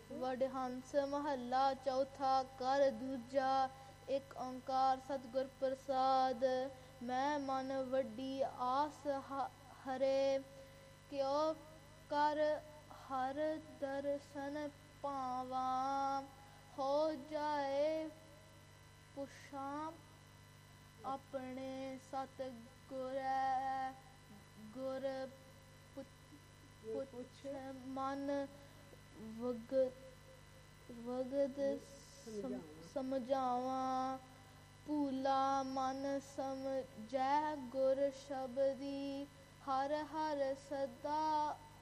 वडहंस महला चौथा कर दूजा एक ओंकार सतगुर प्रसाद। मैं मन वड्डी आस हरे क्यों कर हर दर्शन पावा। हो जाए पुछा अपने सतगुर गुर पुछ मन वगद समझावा। भूला मन समझै गुर शब्दी हर हर सदा